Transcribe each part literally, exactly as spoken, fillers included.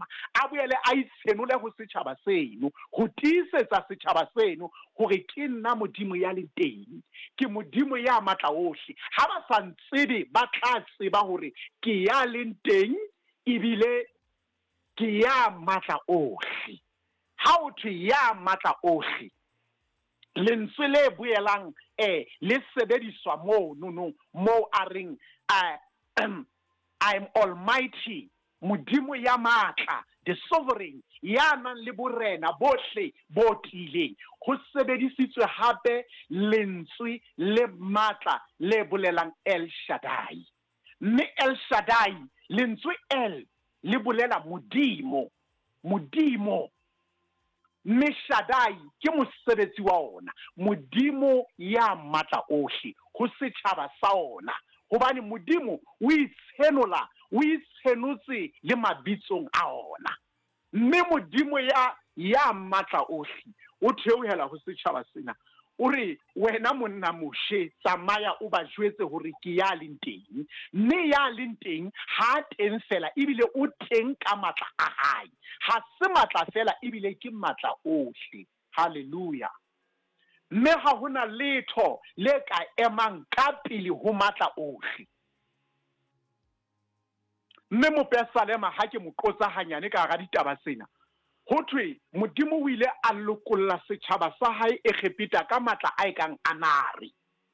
nama a boele a itshenole go setšhaba seno go tiisetsa setšhaba seno gore ke nna modimo ya le teng ke modimo ya matla ohle ha ba sa ntsebe ba tla tseba gore ke ya le teng ebile ke ya matla ohle ha o thwe ya matla ohle lentswe le boelang eh le sebediswa mo no no mo a reng I am I'm almighty modimo ya matla the sovereign ya nang le borena bohle bo tileng go sebedisitswe hape lentswe le matla le bolelang El Shaddai mme El Shaddai lentswe El le bolela modimo modimo mme Shaddai ke mosebetsi wa ona modimo ya matla ohle go setšhaba sa ona gobane modimo o itshenola o itshenotse le mabitsong a ona mme modimo ya ya matla ohle o theohela go setšhaba sena o re wena monna moshe tsamaya o ba jwetse gore ke ya leng teng mme ya leng teng ha teng fela ebile o teng ka matla a hae ha se matla fela ebile ke matla ohle haleluya mme ha hona letho le ka emang ka pele ho matla ohle mme mopesalema ha ke moqotsa hanyane ka ga ditaba sena ho thwe modimo o ile a lokolla setšhaba sa hae Egepta ka matla a ekang anare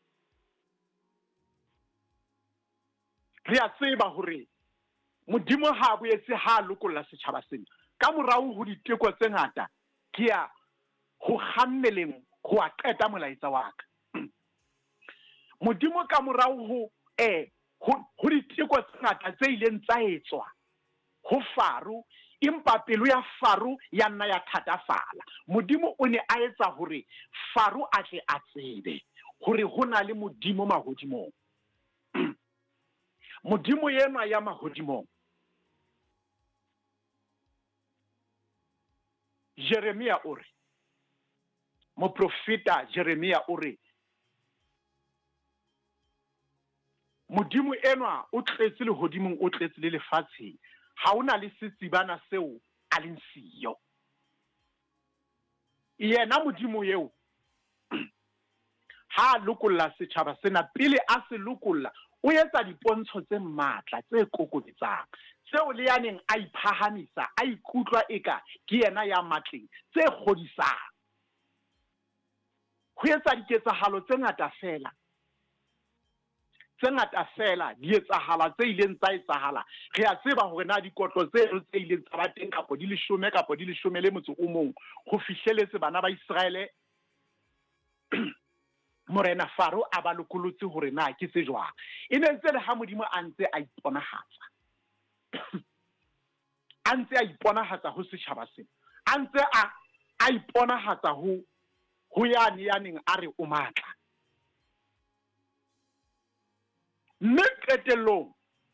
re a tseba hore modimo ha boetse ha lokolla setšhaba sena ka morao ho diteko tse ngata ke ya go gammeleng go a qeta molaetsa wa ka modimo ka morao ho eh go diteko tse ngata tse ileng tsa etswa go Faro impa pelo ya Faro ya nna ya thatafala modimo o ne a etsa hore Faro a tle a tsebe hore hona le modimo mahodimong modimo yena ya mahodimong Jeremia o re moprofeta Jeremia o re modimo enwa o tletse le hodimong o tletse le lefatsheng ha ona le setsibana seo a leng siyo yena modimo yeo ha lokolla setšhaba sena pele a se lokolla o etsa dipontsho tse matla tse kokobetsang tseo le yaneng a iphahamisa a ikutlwa eka ke yena ya matleng tse kgodisang ho etsa diketsahalo tse ngata fela tse ngata fela di etsahala tse ileng tsa etsahala re a tseba hore na dikotlo tse tse ileng tsa ba teng kapo di leshome kapo di leshome le motso o mong go fihleletse bana ba Israele morena Faro a ba lokolotse hore na ke se jwang e ne ntse le ha modimo a ntse a iponahatsa a ntse a iponahatsa ho setšhaba sena a ntse a a iponahatsa ho ho yani yaneng a re o matla mme qetellong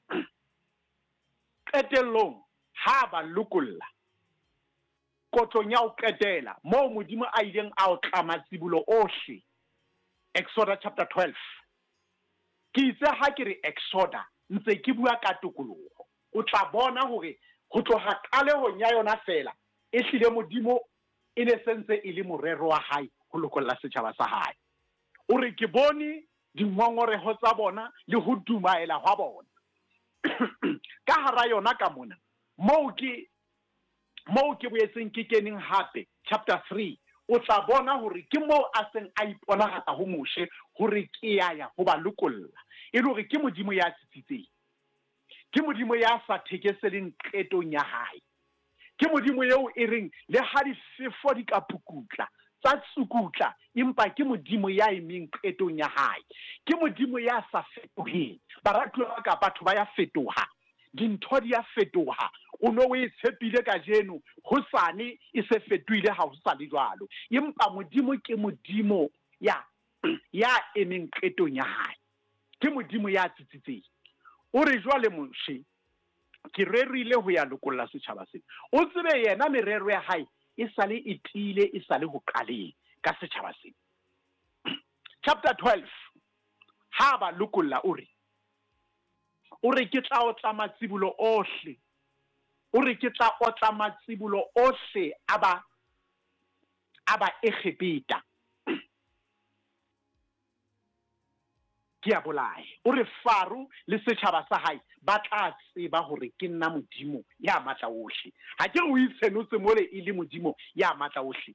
qetellong ha ba lokolla kotlong ya o qetela mo modimo a ileng a o tlama tsibulo ohle Exodus chapter twelve ke itse ha ke re Exodus ntse ke bua ka tokologo o tla bona hore go tloga qalehong ya yona fela e hlile modimo e ne sentse e le morero wa hae go lokolla setšhaba sa hae o re ke bone dingongorego tsa bona le go dumaela gwa bona ka hara yona ka mona mo ke mo ke boetseng ke keneng hape chapter three o tla bona hore ke mo a seng a iponagatsa ho moshe hore ke ya ya go ba lokolla e le hore ke modimo ya tsitsitseng ke modimo ya sa thekeseleng qetong ya hae ke modimo yeo e reng le ha di sefo di ka pukutla tsa tsukutla impa ke modimo ya emeng qetong ya hae ke modimo ya sa fetoheng baratwa ka batho ba ya fetoha dintho di ya fetoha o no o itshepile ka jeno go sane e se fetoile ha o sa le jwalo impa modimo ke modimo ya ya emeng qetong ya hae ke modimo ya tsitsitseng o re jwale moshe ke rerile ho ya lokolla setšhaba sena o tsebe yena merero ya hae e sale e tile e sale ho qaleng ka setšhaba sena chapter twelve ha ba lokolla o re o re ke tla o tlama tsibulo ohle o re ke tla otla matsibulo ohle a ba a ba Egipeta ke a bolae. O re Faro le setjhaba sa hae ba tla tseba hore ke nna Modimo ya matla ohle. Ha ke re o itsenotse mole e le Modimo ya matla ohle.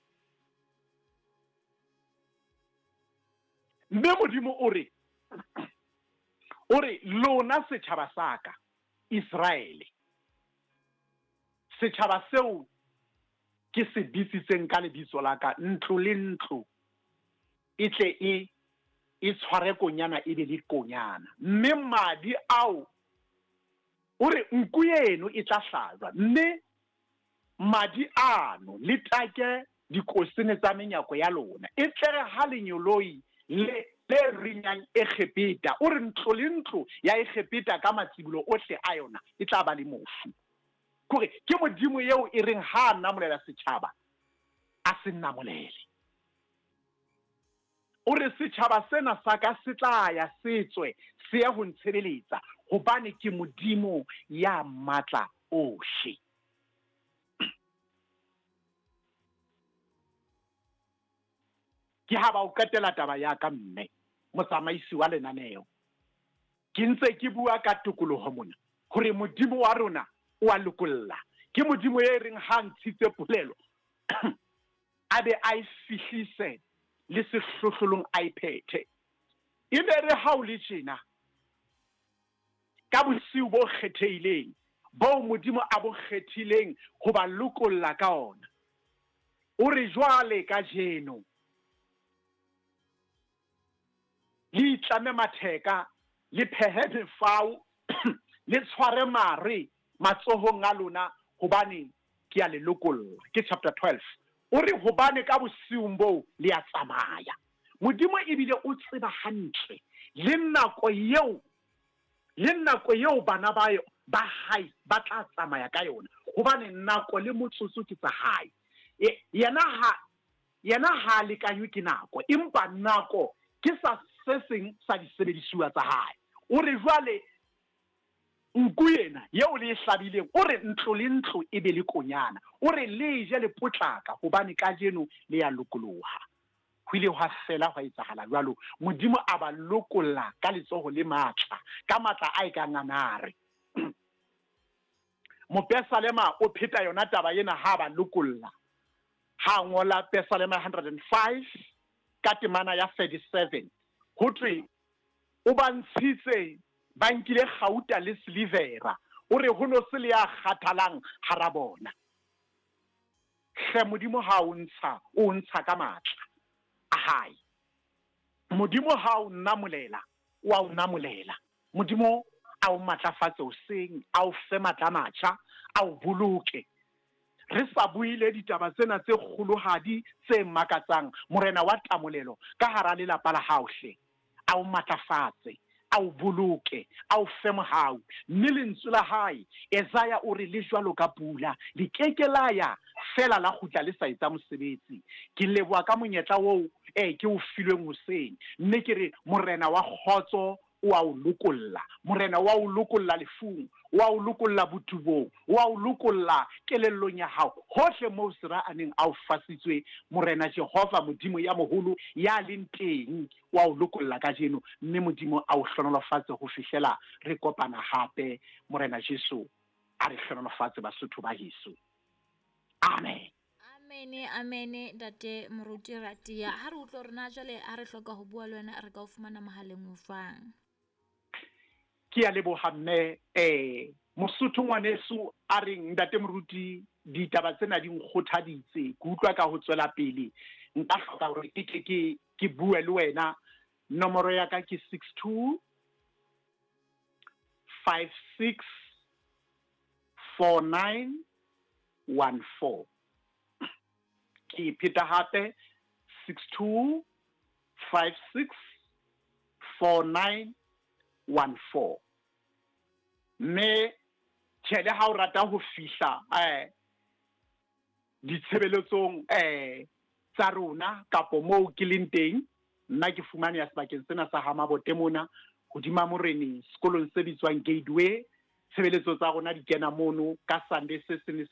Mme Modimo o re o re lona setjhaba sa ka Israele, setjhaba seo ke se bitsitseng ka lebitso la ka, ntlo le ntlo e tle e e tshware konyana e be le konyana, mme madi ao o re nku eno e tla hlajwa, mme madi ano le take dikosene tsa menyako ya lona, e tle ha lenyoloi le le rinyang Egipeta. O re ntlo le ntlo ya Egipeta ka matsibulo ohle a yona e tla ba le mofu. Kore ke Modimo yeo e reng ha namolela setjhaba a se namolele. O re setjhaba sena sa ka se tla ya setswe se ya ho ntshebeletsa hobane ke Modimo ya matla ohle. Ke ha ba o qetela taba ya ka mme motsamaisi wa lenaneo, ke ntse ke bua ka tokoloho mona hore Modimo wa rona o a lokolla. Ke Modimo ye reng ha ntshitse polelo a be a e fihlise le sehlohlolong a iphethe. E be re ha o le tjena ka bosiu bo kgethehileng bo Modimo a bo kgethileng ho ba lokolla ka ona. O re jwale ka jeno le itlame matheka, le phehe mefao, le tshware mare matsohong a lona hobane ke a le lokolla. Ke chapter twelve. O re hobane ka bosiung bo le a tsamaya. Modimo ebile o tseba hantle le nako yeo le nako yeo bana ba ba hae ba tla tsamaya ka yona hobane nako le motsotso ke tsa hae. Yena ha yena ha le kanywe ke nako, empa nako ke sa se seng sa disebedisuwa tsa hae. O re jwale nku yena yeo le hlabileng, o re ntlo le ntlo e be le konyana, o re le je le potlaka hobane ka jeno le ya lokoloha. Ho ile ha fela ho etsahala jwalo, Modimo a ba lokolla ka letsoho le matla, ka matla a eka nganare. Mopesalema o pheta yona taba ena ha ba lokolla. Ha ngola Pesalema one hundred five ka temana ya thirty-seven. Ho tre o ba ntshitse ba nkile gauta le silivera, o re ho no se le ya kgathalang hara bona. Hle Modimo ha o ntsha o ntsha ka matla a hae. Modimo ha o namolela wa o namolela. Modimo a o matlafatse o seng, a o fe matla matjha, a o boloke. Re sa buile ditaba tsena tse kgolohadi tse makatsang morena wa tamolelo ka hara lelapa la haohle, a o matlafatse, a o boloke, a o fe mohau. Mme lentswe la hae Esaya o re le jwalo ka pula le keke la ya fela la kgutla le sa etsa mosebetsi. Ke leboha ka monyetla oo eh ke o filweng hoseng, mme ke re morena wa kgotso o a o lokolla, morena wa o lokolla lefung, wa o lokolla botubong, wa o lokolla kelellong ya hao hohle moo sera aneng a o fasitswe. Morena Jehova Modimo ya moholo ya leng teng wa o lokolla ka jeno, mme Modimo a o hlonolofatse ho fihlela re kopana hape. Morena Jesu a re hlonolofatse Basotho ba heso. Amen. Amene, amene, Ntate Moruti Ratia. Ha re utlwa rena jwale ha re hloka ho bua le wena re ka o fumana mohaleng o fang. Ke a leboha mme eh Mosotho ngwaneso a reng Ntate Moruti ditaba tsena di nkgothaditse ke utlwa ka ho tswela pele. Nka hloka hore ke ke ke bue le wena. Nomoro ya ka ke six two five six four nine one four. Ke pheta hape six two five six four nine one four. Me tshele ha o rata ho fihla eh ditshebeletsong eh tsa rona kapo moo ke leng teng, nna ke fumane ya sebakeng sena sa Hamabote mona hodima Moreni sekolong se bitswang Gateway ditshebeletso tsa rona di kena mono ka Sunday se se ne